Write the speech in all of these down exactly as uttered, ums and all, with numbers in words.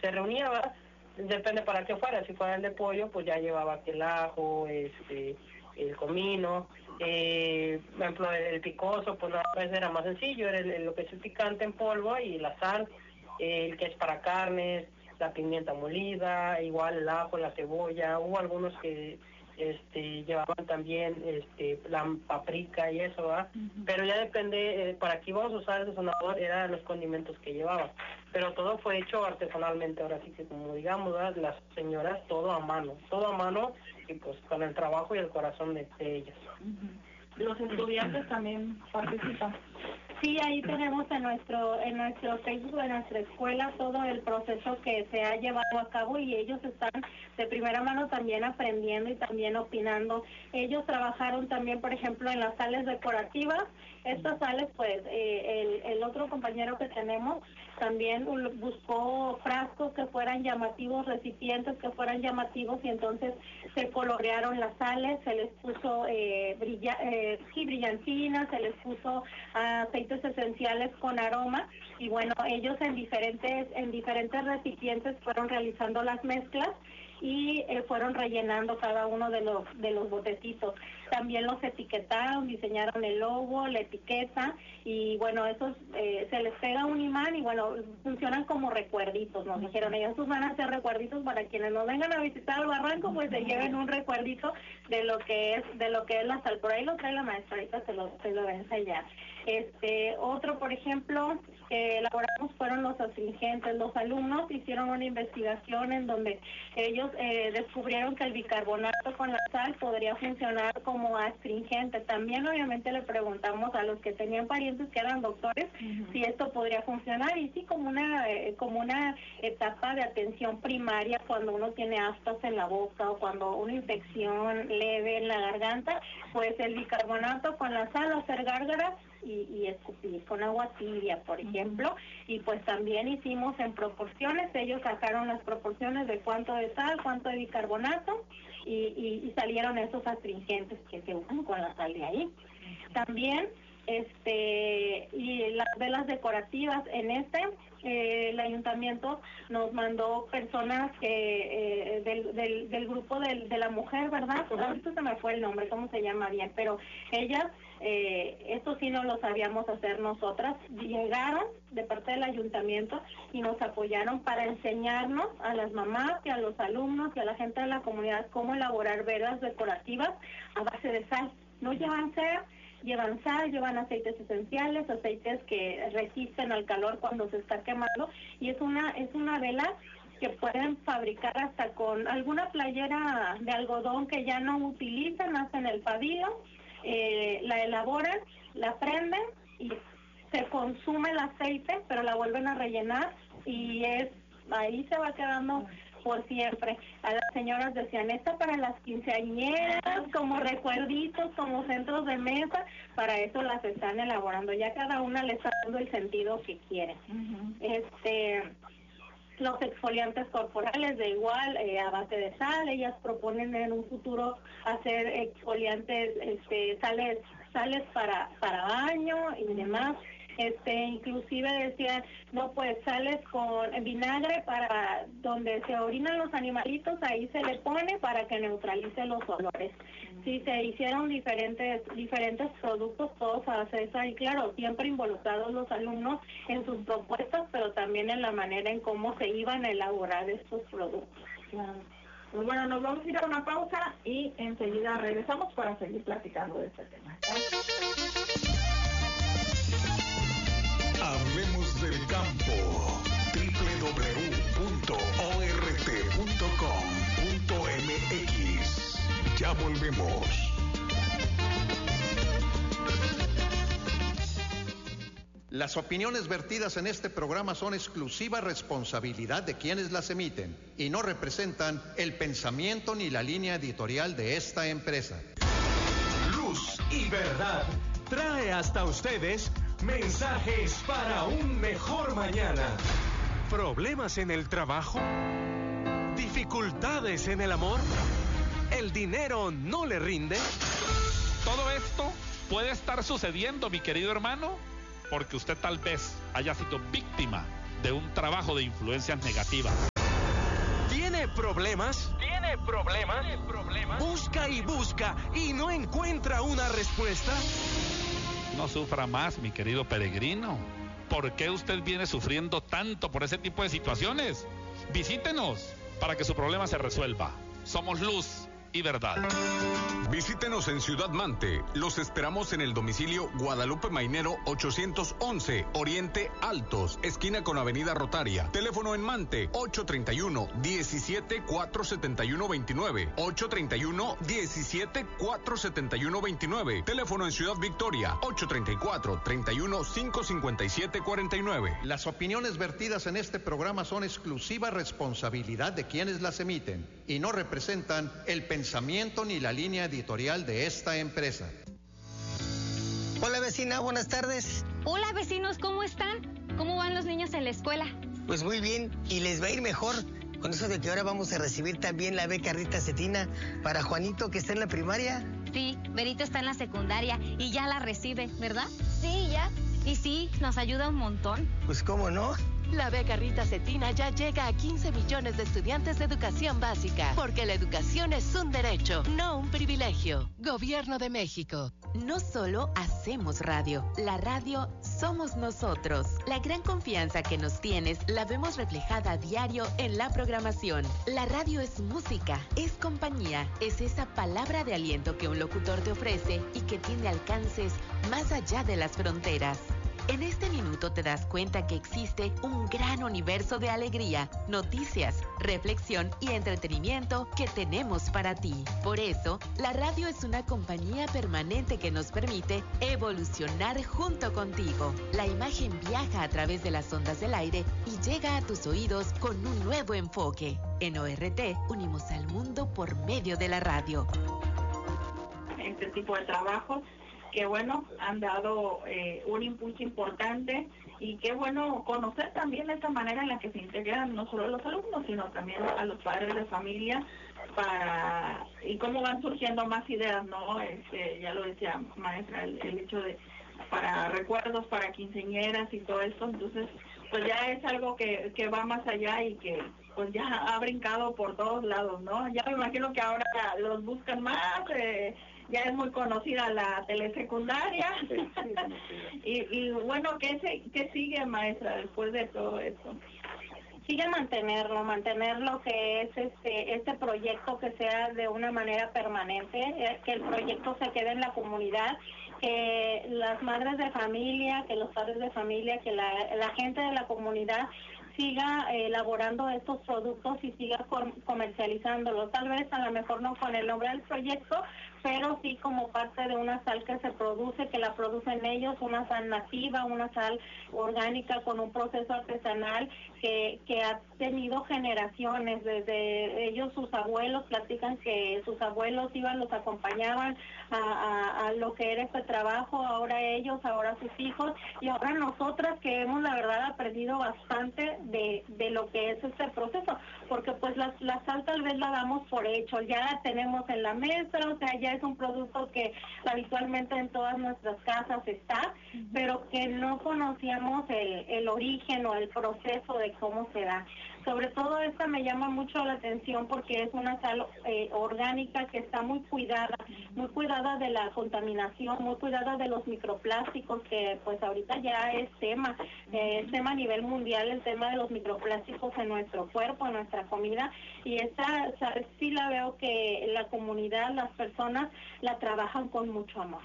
se reunía, ¿verdad? Depende para qué fuera, si fuera el de pollo, pues ya llevaba el ajo, este, el comino, eh, por ejemplo, el, el picoso, pues no, pues era más sencillo, era el, el, lo que es el picante en polvo y la sal, eh, el que es para carnes, la pimienta molida, igual el ajo, la cebolla, hubo algunos que este llevaban también este la paprika y eso, ¿verdad? Uh-huh. Pero ya depende, eh, para qué íbamos a usar el sazonador, eran los condimentos que llevaba, pero todo fue hecho artesanalmente, ahora sí que como digamos, ¿verdad? Las señoras, todo a mano, todo a mano, y pues con el trabajo y el corazón de, de ellas. Uh-huh. Los estudiantes también participan. Sí, ahí tenemos en nuestro en nuestro Facebook de nuestra escuela todo el proceso que se ha llevado a cabo y ellos están de primera mano también aprendiendo y también opinando. Ellos trabajaron también, por ejemplo, en las sales decorativas. Estas sales, pues, eh, el, el otro compañero que tenemos también buscó frascos que fueran llamativos, recipientes que fueran llamativos, y entonces se colorearon las sales, se les puso eh, brilla, eh, sí, brillantinas, se les puso aceites esenciales con aroma, y bueno, ellos en diferentes en diferentes recipientes fueron realizando las mezclas y eh, fueron rellenando cada uno de los de los botecitos. También los etiquetaron, diseñaron el logo, la etiqueta, y bueno, esos eh, se les pega un imán y bueno, funcionan como recuerditos, nos dijeron ellos, esos van a ser recuerditos para quienes nos vengan a visitar el barranco, pues se lleven un recuerdito de lo que es de lo que es la sal. Por ahí lo trae la maestra, ahorita se lo, se lo va a ensayar. Este, otro, por ejemplo, que elaboramos fueron los astringentes. Los alumnos hicieron una investigación en donde ellos eh, descubrieron que el bicarbonato con la sal podría funcionar como astringente. También obviamente le preguntamos a los que tenían parientes que eran doctores uh-huh. si esto podría funcionar, y sí, como una eh, como una etapa de atención primaria cuando uno tiene aftas en la boca o cuando una infección leve en la garganta, pues el bicarbonato con la sal, hacer gárgaras y, y escupir con agua tibia, por ejemplo, y pues también hicimos en proporciones, ellos sacaron las proporciones de cuánto de sal, cuánto de bicarbonato, y, y, y salieron esos astringentes que se usan con la sal de ahí. También este y las velas decorativas, en este eh, el ayuntamiento nos mandó personas que eh, del, del, del grupo del, de la mujer, ¿verdad? Pues ahorita se me fue el nombre, cómo se llama bien, pero ellas, eh, esto sí no lo sabíamos hacer nosotras, llegaron de parte del ayuntamiento y nos apoyaron para enseñarnos a las mamás y a los alumnos y a la gente de la comunidad cómo elaborar velas decorativas a base de sal. No llevan cera, llevan sal, llevan aceites esenciales, aceites que resisten al calor cuando se está quemando, y es una es una vela que pueden fabricar hasta con alguna playera de algodón que ya no utilizan, hacen el pabilo, eh, la elaboran, la prenden y se consume el aceite, pero la vuelven a rellenar y es ahí se va quedando por siempre. A las señoras decían, esta para las quinceañeras, como recuerditos, como centros de mesa, para eso las están elaborando, ya cada una le está dando el sentido que quiere. Uh-huh. Este, los exfoliantes corporales de igual, eh, a base de sal, ellas proponen en un futuro hacer exfoliantes, este, sales, sales para, para baño y demás. Este, inclusive decían, no, pues sales con vinagre para donde se orinan los animalitos, ahí se le pone para que neutralice los olores. Sí, se hicieron diferentes diferentes productos, todos a César, y claro, siempre involucrados los alumnos en sus propuestas, pero también en la manera en cómo se iban a elaborar estos productos. Claro. Pues bueno, nos vamos a ir a una pausa y enseguida regresamos para seguir platicando de este tema. Hablemos del campo. doble u doble u doble u punto o r t punto com punto m x. Ya volvemos. Las opiniones vertidas en este programa son exclusiva responsabilidad de quienes las emiten y no representan el pensamiento ni la línea editorial de esta empresa. Luz y verdad trae hasta ustedes mensajes para un mejor mañana. ¿Problemas en el trabajo? ¿Dificultades en el amor? ¿El dinero no le rinde? Todo esto puede estar sucediendo, mi querido hermano, porque usted tal vez haya sido víctima de un trabajo de influencias negativas. ¿Tiene problemas? ¿Tiene problemas? ¿Tiene problemas? Busca y busca y no encuentra una respuesta. No sufra más, mi querido peregrino. ¿Por qué usted viene sufriendo tanto por ese tipo de situaciones? Visítenos para que su problema se resuelva. Somos luz y verdad. Visítenos en Ciudad Mante. Los esperamos en el domicilio Guadalupe Mainero ochocientos once, Oriente Altos, esquina con Avenida Rotaria. Teléfono en Mante ocho treinta y uno, diecisiete, cuatrocientos setenta y uno veintinueve. ocho treinta y uno, diecisiete, cuatrocientos setenta y uno veintinueve. Teléfono en Ciudad Victoria ocho treinta y cuatro, treinta y uno, quinientos cincuenta y siete cuarenta y nueve. Las opiniones vertidas en este programa son exclusiva responsabilidad de quienes las emiten y no representan el pensamiento ni la línea editorial de esta empresa. Hola vecina, buenas tardes. Hola vecinos, ¿cómo están? ¿Cómo van los niños en la escuela? Pues muy bien, y les va a ir mejor con eso de que ahora vamos a recibir también la beca Rita Cetina para Juanito, que está en la primaria. Sí, Berito está en la secundaria y ya la recibe, ¿verdad? Sí, ya. Y sí, nos ayuda un montón. Pues cómo no. La beca Rita Cetina ya llega a quince millones de estudiantes de educación básica, porque la educación es un derecho, no un privilegio. Gobierno de México. No solo hacemos radio, la radio somos nosotros. La gran confianza que nos tienes la vemos reflejada a diario en la programación. La radio es música, es compañía, es esa palabra de aliento que un locutor te ofrece y que tiene alcances más allá de las fronteras. En este minuto te das cuenta que existe un gran universo de alegría, noticias, reflexión y entretenimiento que tenemos para ti. Por eso, la radio es una compañía permanente que nos permite evolucionar junto contigo. La imagen viaja a través de las ondas del aire y llega a tus oídos con un nuevo enfoque. En O R T, unimos al mundo por medio de la radio. Este tipo de trabajos que bueno, han dado eh, un impulso importante y qué bueno conocer también esta manera en la que se integran no solo los alumnos, sino también a los padres de familia para y cómo van surgiendo más ideas, ¿no? Este, ya lo decía maestra, el, el hecho de para recuerdos, para quinceañeras y todo esto, entonces pues ya es algo que, que va más allá y que pues ya ha brincado por todos lados, ¿no? Ya me imagino que ahora los buscan más, eh, ya es muy conocida la telesecundaria. Sí, sí, y, y bueno, ¿qué, se, ¿qué sigue, maestra, después de todo esto? Sigue mantenerlo, mantener lo que es este este proyecto, que sea de una manera permanente, eh, que el proyecto se quede en la comunidad, que las madres de familia, que los padres de familia, que la, la gente de la comunidad siga eh, elaborando estos productos y siga com comercializándolos, tal vez a lo mejor no con el nombre del proyecto, pero sí como parte de una sal que se produce, que la producen ellos, una sal nativa, una sal orgánica con un proceso artesanal que, que ha tenido generaciones, desde ellos, sus abuelos platican que sus abuelos iban, los acompañaban a, a, a lo que era este trabajo, ahora ellos, ahora sus hijos, y ahora nosotras que hemos la verdad aprendido bastante de, de lo que es este proceso, porque pues la, la sal tal vez la damos por hecho, ya la tenemos en la mesa, o sea, ya es un producto que habitualmente en todas nuestras casas está, pero que no conocíamos el, el origen o el proceso de cómo se da. Sobre todo esta me llama mucho la atención porque es una sal eh, orgánica que está muy cuidada, muy cuidada de la contaminación, muy cuidada de los microplásticos, que pues ahorita ya es tema, eh, es tema a nivel mundial el tema de los microplásticos en nuestro cuerpo, en nuestra comida, y esta sal sí la veo que la comunidad, las personas la trabajan con mucho amor.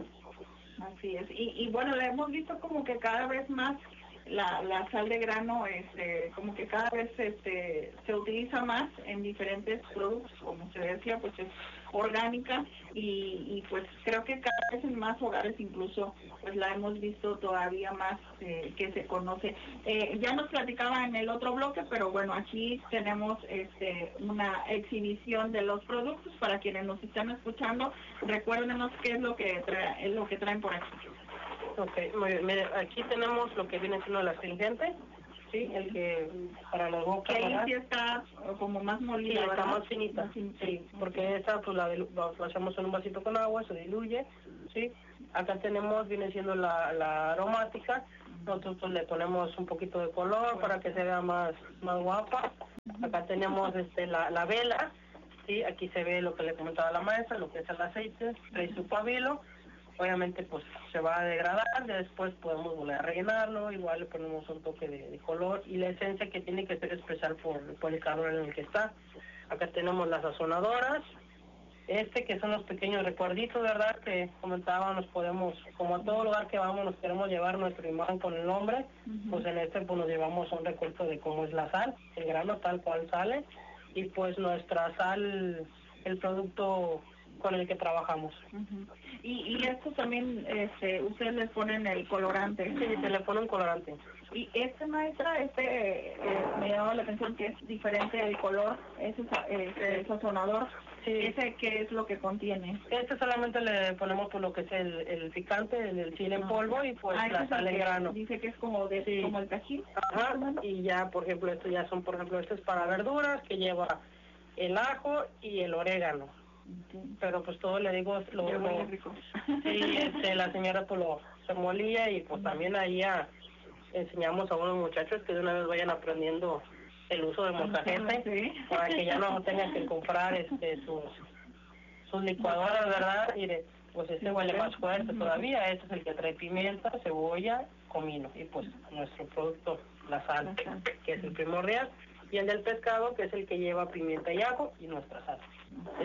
Así es, y, y bueno, la hemos visto como que cada vez más La, la sal de grano, este, como que cada vez este, se utiliza más en diferentes productos, como se decía, pues es orgánica y, y pues creo que cada vez en más hogares incluso pues la hemos visto todavía más eh, que se conoce. Eh, ya nos platicaba en el otro bloque, pero bueno, aquí tenemos este, una exhibición de los productos para quienes nos están escuchando. Recuérdenos qué es lo que trae, es lo que traen por aquí. Ok, muy bien. Mire, aquí tenemos lo que viene siendo el astringente, ¿sí? El que para las bocas. Que ahí sí está como más molida, sí, está ¿verdad? más finita, sí, porque esta pues la, la, la hacemos en un vasito con agua, se diluye, ¿sí? Acá tenemos, viene siendo la, la aromática, nosotros pues, le ponemos un poquito de color para que se vea más, más guapa. Acá tenemos este la, la vela, sí, aquí se ve lo que le comentaba la maestra, lo que es el aceite, trae su pabilo, obviamente pues se va a degradar, ya después podemos volver a rellenarlo, igual le ponemos un toque de, de color y la esencia que tiene que ser especial por, por el calor en el que está. Acá tenemos las sazonadoras, este que son los pequeños recuerditos, ¿verdad? Que comentaba, nos podemos, como a todo lugar que vamos, nos queremos llevar nuestro imán con el nombre, uh-huh. Pues en este pues nos llevamos un recuerdo de cómo es la sal, el grano tal cual sale, y pues nuestra sal, el producto con el que trabajamos. Uh-huh. Y, y esto también, este, ustedes les ponen el colorante. Sí, se le pone un colorante. Y este, maestra, este, eh, me llamó la atención que es diferente el color, ese es el sazonador. Sí. ¿Ese qué es lo que contiene? Este solamente le ponemos por lo que es el, el picante, el, el chile en polvo y pues ah, la sal en grano. Dice que es como de sí. como el tajín. Ajá, y ya, por ejemplo, esto ya son, por ejemplo, esto es para verduras, que lleva el ajo y el orégano. Okay. Pero pues todo le digo, lo, lo rico. Sí, este, la señora pues lo se molía y pues también ahí a, enseñamos a unos muchachos que de una vez vayan aprendiendo el uso del molcajete, sí. Para que ya no tengan que comprar este sus sus licuadoras, ¿verdad? Y de, pues este huele más fuerte todavía. Este es el que trae pimienta, cebolla, comino y pues nuestro producto, la sal, que es el primordial, y el del pescado, que es el que lleva pimienta y ajo y nuestra sal. ¿Sí?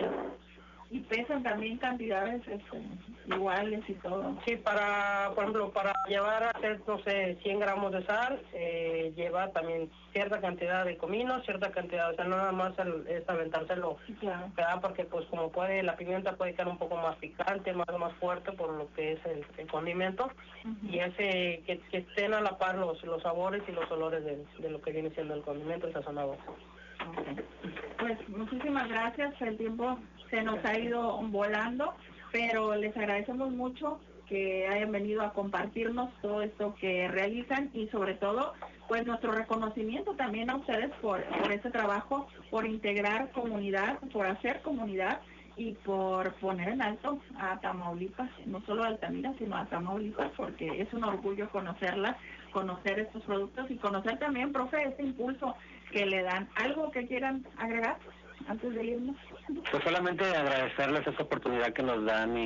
Y pesan también cantidades este, iguales y todo. Sí, para, por ejemplo, para llevar a hacer, no sé, cien gramos de sal, eh, lleva también cierta cantidad de comino, cierta cantidad, o sea, no nada más el, es aventárselo, claro. ¿Verdad? Porque pues como puede, la pimienta puede quedar un poco más picante, más más fuerte por lo que es el, el condimento, uh-huh. Y ese, que, que estén a la par los, los sabores y los olores de, de lo que viene siendo el condimento, el sazonador. Okay. Pues muchísimas gracias, el tiempo se nos ha ido volando, pero les agradecemos mucho que hayan venido a compartirnos todo esto que realizan y sobre todo pues nuestro reconocimiento también a ustedes por, por ese trabajo, por integrar comunidad, por hacer comunidad y por poner en alto a Tamaulipas, no solo a Altamira, sino a Tamaulipas, porque es un orgullo conocerla, conocer estos productos y conocer también, profe, este impulso que le dan. ¿Algo que quieran agregar antes de irnos? Pues solamente agradecerles esta oportunidad que nos dan y,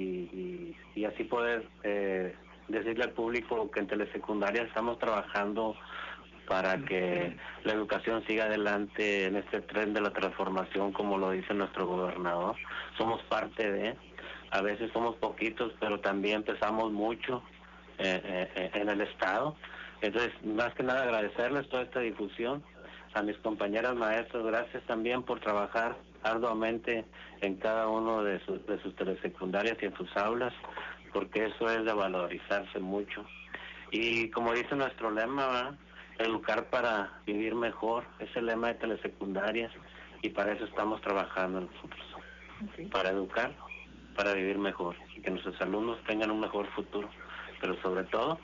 y, y, y así poder eh, decirle al público que en telesecundaria estamos trabajando para que la educación siga adelante en este tren de la transformación, como lo dice nuestro gobernador. Somos parte de, a veces somos poquitos, pero también pesamos mucho eh, eh, en el Estado. Entonces, más que nada agradecerles toda esta difusión. A mis compañeras maestras, gracias también por trabajar arduamente en cada uno de sus, de sus telesecundarias y en sus aulas, porque eso es de valorizarse mucho. Y como dice nuestro lema, ¿verdad? Educar para vivir mejor, es el lema de telesecundarias y para eso estamos trabajando nosotros, okay. Para educar, para vivir mejor y que nuestros alumnos tengan un mejor futuro, pero sobre todo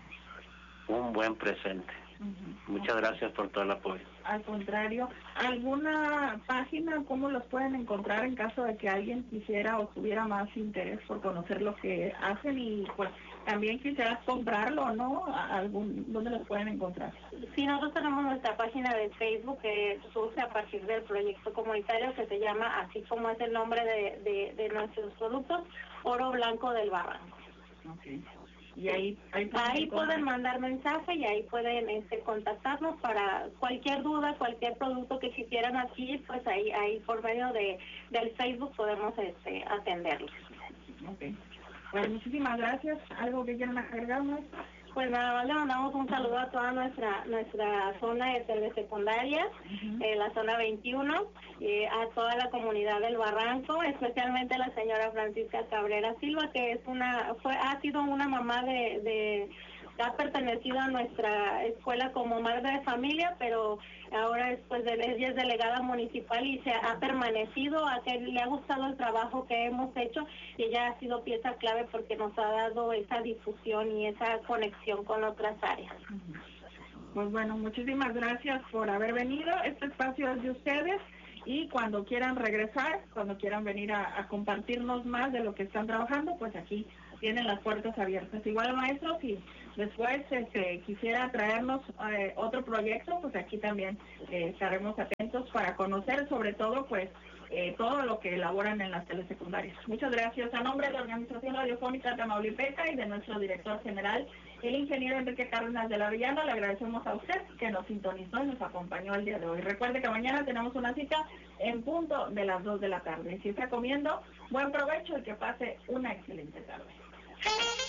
un buen presente. Uh-huh. Muchas gracias por todo el apoyo. Al contrario, ¿alguna página cómo los pueden encontrar en caso de que alguien quisiera o tuviera más interés por conocer lo que hacen y pues también quisieras comprarlo, ¿no? ¿Algún, ¿Dónde los pueden encontrar? Sí, nosotros tenemos nuestra página de Facebook que surge a partir del proyecto comunitario que se llama, así como es el nombre de, de, de nuestros productos, Oro Blanco del Barranco. Okay. Y ahí ahí, ahí pueden mandar mensaje y ahí pueden este, contactarnos para cualquier duda, cualquier producto que quisieran aquí, pues ahí ahí por medio de del Facebook podemos este, atenderlos. Okay. Pues muchísimas gracias. ¿Algo que quieran agregar más? Pues nada más le mandamos un saludo a toda nuestra nuestra zona de telesecundarias, uh-huh. eh, la zona veintiuno, eh, a toda la comunidad del Barranco, especialmente a la señora Francisca Cabrera Silva, que es una fue ha sido una mamá de, de ha pertenecido a nuestra escuela como madre de familia, pero ahora después de ella es delegada municipal y se ha permanecido, a que le ha gustado el trabajo que hemos hecho y ella ha sido pieza clave porque nos ha dado esa difusión y esa conexión con otras áreas. Pues bueno, muchísimas gracias por haber venido. Este espacio es de ustedes y cuando quieran regresar, cuando quieran venir a, a compartirnos más de lo que están trabajando, pues aquí tienen las puertas abiertas. Igual, maestros, si después este, quisiera traernos eh, otro proyecto, pues aquí también eh, estaremos atentos. listos para conocer sobre todo pues eh, todo lo que elaboran en las telesecundarias. Muchas gracias. A nombre de la Organización Radiofónica Tamaulipeca y de nuestro director general, el ingeniero Enrique Cárdenas de la Villana, le agradecemos a usted que nos sintonizó y nos acompañó el día de hoy. Recuerde que mañana tenemos una cita en punto de las dos de la tarde. Si está comiendo, buen provecho y que pase una excelente tarde.